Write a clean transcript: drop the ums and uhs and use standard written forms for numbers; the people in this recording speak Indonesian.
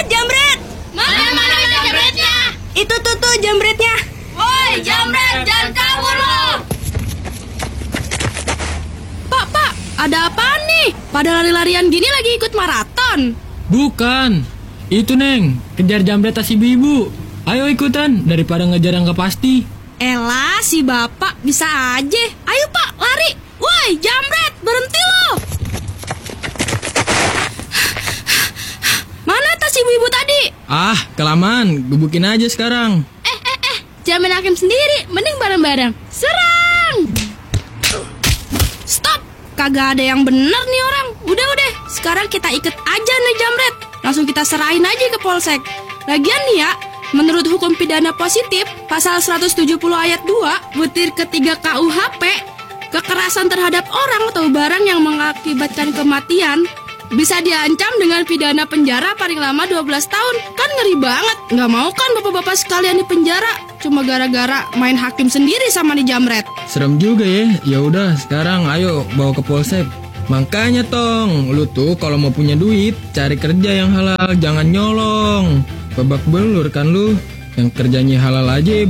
Jambret! Mana jambretnya? Itu tuh jambretnya. Woi, jambret, jangan kabur lo! Pak, ada apaan nih? Pada lari-larian gini lagi ikut maraton? Bukan, itu Neng, kejar jambret tas ibu-ibu. Ayo ikutan, daripada ngejar yang gak pasti. Elah, si bapak bisa aja. Ayo Pak, lari. Woi, jambret, berhenti lo. Mana tas ibu-ibu tadi? Ah, kelamaan, gebukin aja sekarang. Jangan main hakim sendiri, mending bareng-bareng. Serang! Stop! Kagak ada yang bener nih orang. Udah, sekarang kita ikat aja nih jambret. Langsung kita serahin aja ke polsek. Lagian nih ya, menurut hukum pidana positif, pasal 170 ayat 2, butir ketiga KUHP, kekerasan terhadap orang atau barang yang mengakibatkan kematian bisa diancam dengan pidana penjara paling lama 12 tahun. Kan ngeri banget. Nggak mau kan bapak-bapak sekalian di penjara cuma gara-gara main hakim sendiri sama nih jambret. Serem juga ya. Ya udah, sekarang ayo bawa ke polsek. Makanya Tong, lu tuh kalau mau punya duit, cari kerja yang halal, jangan nyolong. Babak belur kan lu, yang kerjanya halal aja